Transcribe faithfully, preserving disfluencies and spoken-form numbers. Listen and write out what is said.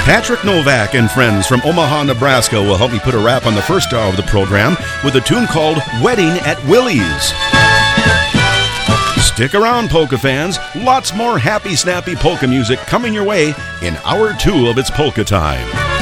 Patrick Novak and friends from Omaha, Nebraska will help me put a wrap on the first hour of the program with a tune called Wedding at Willie's. Stick around, polka fans. Lots more happy, snappy polka music coming your way in hour two of It's Polka Time.